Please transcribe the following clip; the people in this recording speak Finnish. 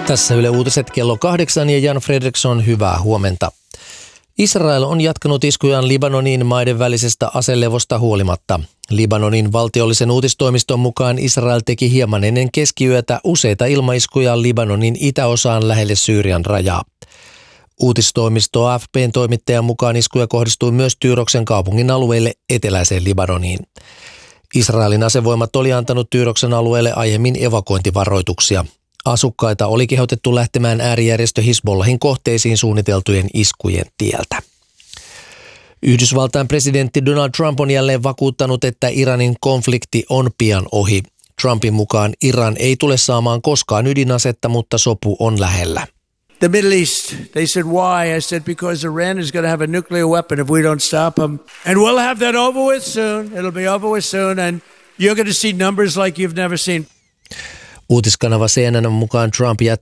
Tässä Yle Uutiset kello 8 ja Jan Fredriksson, hyvää huomenta. Israel on jatkanut iskujaan Libanoniin maiden välisestä aselevosta huolimatta. Libanonin valtiollisen uutistoimiston mukaan Israel teki hieman ennen keskiyötä useita ilmaiskuja Libanonin itäosaan lähelle Syyrian rajaa. Uutistoimisto AFP:n toimittajan mukaan iskuja kohdistui myös Tyyroksen kaupungin alueelle eteläiseen Libanoniin. Israelin asevoimat oli antanut Tyyroksen alueelle aiemmin evakuointivaroituksia. Asukkaita oli kehotettu lähtemään äärijärjestö Hizbollahin kohteisiin suunniteltujen iskujen tieltä. Yhdysvaltain presidentti Donald Trump on jälleen vakuuttanut, että Iranin konflikti on pian ohi. Trumpin mukaan Iran ei tule saamaan koskaan ydinasetta, mutta sopu on lähellä. The Middle East, they said why? I said because Iran is going to have a nuclear weapon if we don't stop them. And we'll have that over with soon. It'll be over with soon and you're going to see numbers like you've never seen. Uutiskanava CNN mukaan Trump jätti